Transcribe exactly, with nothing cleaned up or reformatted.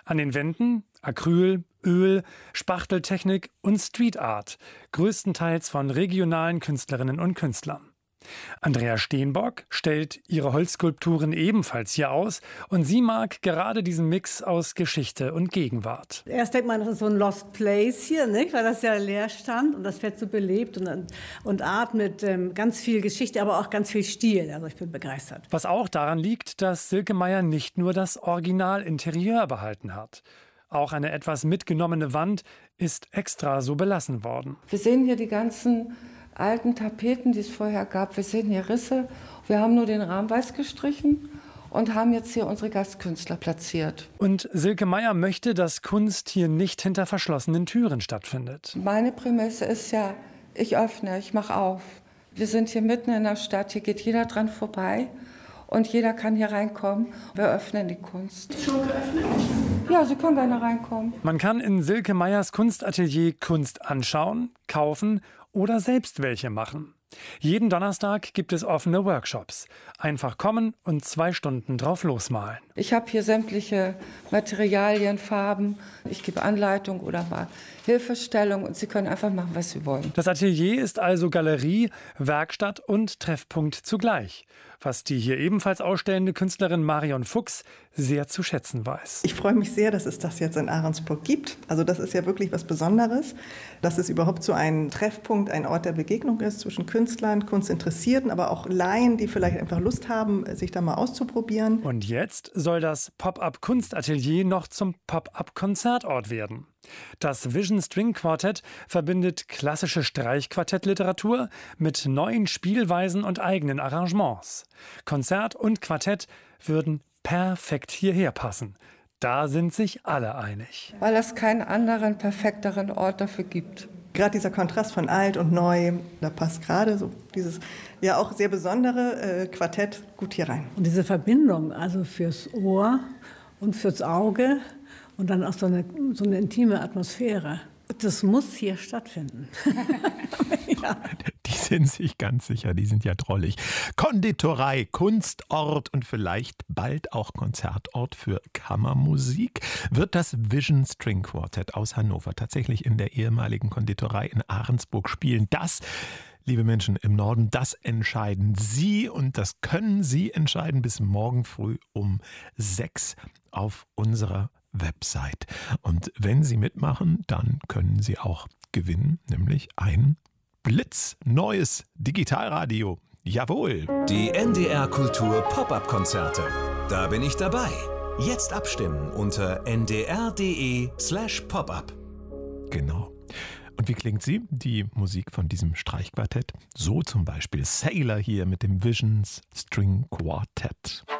An den Wänden Acryl, Öl, Spachteltechnik und Street Art, größtenteils von regionalen Künstlerinnen und Künstlern. Andrea Steenbock stellt ihre Holzskulpturen ebenfalls hier aus und sie mag gerade diesen Mix aus Geschichte und Gegenwart. Erst denkt man, das ist so ein Lost Place hier, nicht? Weil das ja leer stand und das wird so belebt und, und Art mit ähm, ganz viel Geschichte, aber auch ganz viel Stil. Also ich bin begeistert. Was auch daran liegt, dass Silke Meier nicht nur das Originalinterieur behalten hat. Auch eine etwas mitgenommene Wand ist extra so belassen worden. Wir sehen hier die ganzen alten Tapeten, die es vorher gab. Wir sehen hier Risse. Wir haben nur den Rahmen weiß gestrichen und haben jetzt hier unsere Gastkünstler platziert. Und Silke Meier möchte, dass Kunst hier nicht hinter verschlossenen Türen stattfindet. Meine Prämisse ist ja, ich öffne, ich mache auf. Wir sind hier mitten in der Stadt, hier geht jeder dran vorbei und jeder kann hier reinkommen. Wir öffnen die Kunst. Schon geöffnet? Ja, Sie können gerne reinkommen. Man kann in Silke Meiers Kunstatelier Kunst anschauen, kaufen oder selbst welche machen. Jeden Donnerstag gibt es offene Workshops. Einfach kommen und zwei Stunden drauf losmalen. Ich habe hier sämtliche Materialien, Farben. Ich gebe Anleitung oder mal Hilfestellung und Sie können einfach machen, was Sie wollen. Das Atelier ist also Galerie, Werkstatt und Treffpunkt zugleich. Was die hier ebenfalls ausstellende Künstlerin Marion Fuchs sehr zu schätzen weiß. Ich freue mich sehr, dass es das jetzt in Ahrensburg gibt. Also das ist ja wirklich was Besonderes, dass es überhaupt so ein Treffpunkt, ein Ort der Begegnung ist zwischen Künstlern, Kunstinteressierten, aber auch Laien, die vielleicht einfach Lust haben, sich da mal auszuprobieren. Und jetzt soll das Pop-up-Kunstatelier noch zum Pop-up-Konzertort werden. Das Vision String Quartet verbindet klassische Streichquartettliteratur mit neuen Spielweisen und eigenen Arrangements. Konzert und Quartett würden perfekt hierher passen. Da sind sich alle einig. Weil es keinen anderen, perfekteren Ort dafür gibt. Gerade dieser Kontrast von alt und neu, da passt gerade so dieses ja auch sehr besondere äh, Quartett gut hier rein. Und diese Verbindung, also fürs Ohr und fürs Auge und dann auch so eine, so eine intime Atmosphäre, das muss hier stattfinden. Ja. Die sind sich ganz sicher, die sind ja drollig. Konditorei, Kunstort und vielleicht bald auch Konzertort für Kammermusik wird das Vision String Quartet aus Hannover tatsächlich in der ehemaligen Konditorei in Ahrensburg spielen. Das, liebe Menschen im Norden, das entscheiden Sie und das können Sie entscheiden bis morgen früh um sechs auf unserer Website. Und wenn Sie mitmachen, dann können Sie auch gewinnen, nämlich ein blitzneues Digitalradio. Jawohl! Die N D R Kultur Pop-up-Konzerte. Da bin ich dabei. Jetzt abstimmen unter n d r punkt d e slash pop-up. Genau. Und wie klingt sie? Die Musik von diesem Streichquartett? So zum Beispiel Sailor hier mit dem Visions String Quartet.